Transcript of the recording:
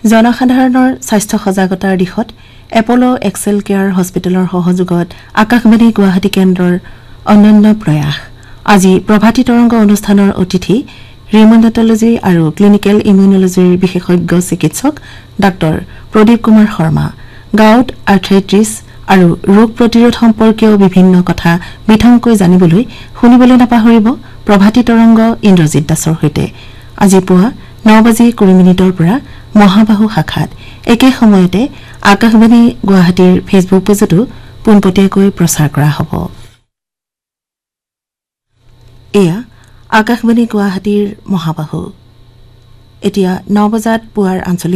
জনসাধাৰণৰ স্বাস্থ্য সজাগতাৰ দিশত এপলো এক্সেল কেয়াৰ হস্পিটেলৰ সহযোগত আকাশবাণী গুৱাহাটী কেন্দ্ৰৰ অনন্য প্ৰয়াস আজি প্ৰভাতী তৰংগ অনুষ্ঠানৰ অতিথি ৰিউমেটলজি আৰু ক্লিনিকেল ইমিউনলজিৰ বিশেষজ্ঞ চিকিৎসক ডাঃ প্ৰদীপ কুমাৰ শৰ্মা গাউট আৰ্থ্ৰাইটিছ আৰু ৰোগ প্ৰতিৰোধ সম্পৰ্কীয় বিভিন্ন কথা বিথংকৈ জানিবলৈ শুনিবলৈ নাপাহৰিব প্ৰভাতী তৰংগ ইন্দ্ৰজিৎ দাসৰ সৈতে আজি পুৱা 9:20 পৰা মহাবাহু শাখাত একে সময়তে আকাশবাণী গুৱাহাটীৰ ফেচবুক পেজতো পোনপটীয়াকৈ প্ৰচাৰ কৰা হ'ব। এয়া আকাশবাণী গুৱাহাটীৰ মহাবাহু এতিয়া 9 বজাত পুৱাৰ আঞ্চলিক